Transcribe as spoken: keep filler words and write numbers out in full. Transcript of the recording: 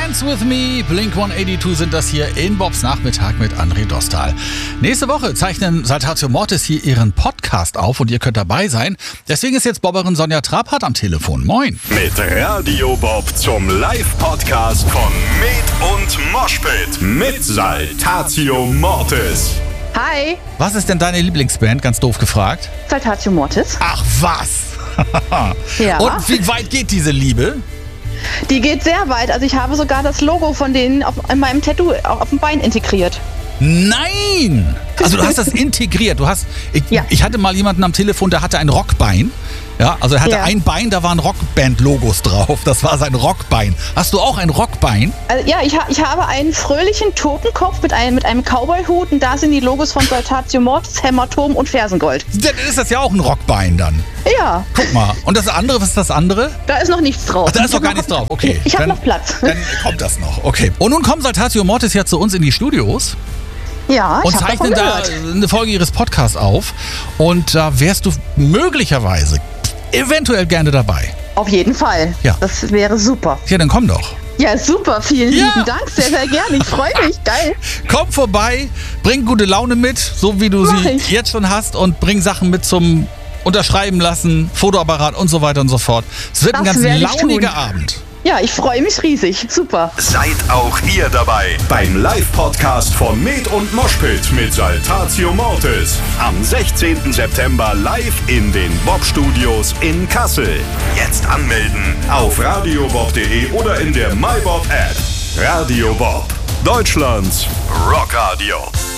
Dance With Me, Blink hundertzweiundachtzig sind das hier in Bobs Nachmittag mit André Dostal. Nächste Woche zeichnen Saltatio Mortis hier ihren Podcast auf und ihr könnt dabei sein. Deswegen ist jetzt Bobberin Sonja Trappert am Telefon. Moin. Mit Radio Bob zum Live-Podcast von Med und Moshpit mit Saltatio Mortis. Hi. Was ist denn deine Lieblingsband? Ganz doof gefragt. Saltatio Mortis. Ach was. Ja. Und wie weit geht diese Liebe? Die geht sehr weit. Also ich habe sogar das Logo von denen auf, in meinem Tattoo auf dem Bein integriert. Nein! Also du hast das integriert. Du hast, ich, Ja. ich hatte mal jemanden am Telefon, der hatte ein Rockbein. Ja, also er hatte Ja. ein Bein, da waren Rockband-Logos drauf. Das war sein Rockbein. Hast du auch ein Rockbein? Also, ja, ich, ha, ich habe einen fröhlichen Totenkopf mit einem, mit einem Cowboy-Hut und da sind die Logos von Saltatio Mortis, Hämatom und Fersengold. Dann ist das ja auch ein Rockbein dann. Ja, Guck mal. Und das andere, was ist das andere? da ist noch nichts drauf. Ach, da ist Ich noch hab gar nichts drauf. Okay. Ich habe Dann- noch Platz. Dann kommt das noch. Okay. Und nun kommt Saltatio Mortis ja zu uns in die Studios Ja, und ich habe davon zeichnen da gehört. eine Folge ihres Podcasts auf. Und da wärst du möglicherweise eventuell gerne dabei. Auf jeden Fall. Ja. Das wäre super. Ja, dann komm doch. Ja, super. Vielen Ja. lieben Dank. Sehr, sehr gerne. Ich freue mich. Geil. Komm vorbei, bring gute Laune mit, so wie du Mach sie ich. jetzt schon hast, und bring Sachen mit zum Unterschreiben lassen, Fotoapparat und so weiter und so fort. Es wird ein Das ganz werde ich launiger tun. Abend. Ja, ich freue mich riesig. Super. Seid auch ihr dabei beim Live-Podcast von Med und Moshpit mit Saltatio Mortis. Am sechzehnten September live in den Bob-Studios in Kassel. Jetzt anmelden auf radiobob punkt de oder in der MyBob-App. Radio Bob, Deutschlands Rockradio.